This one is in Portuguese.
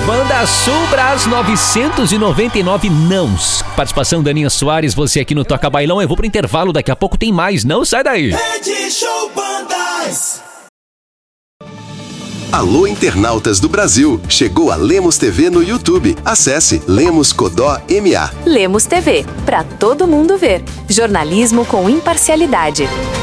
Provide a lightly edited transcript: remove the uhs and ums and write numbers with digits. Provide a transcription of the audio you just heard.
Banda Subras 999 nãos. Participação da Aninha Soares, você aqui no Toca Bailão. Eu vou pro intervalo, daqui a pouco tem mais, não sai daí. Rede Show Bandas. Alô, internautas do Brasil! Chegou a Lemos TV no YouTube. Acesse Lemos Codó MA. Lemos TV, pra todo mundo ver. Jornalismo com imparcialidade.